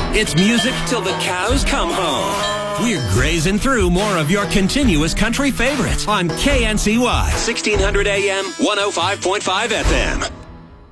It's music till the cows come home. We're grazing through more of your continuous country favorites on KNCY, 1600 AM, 105.5 FM.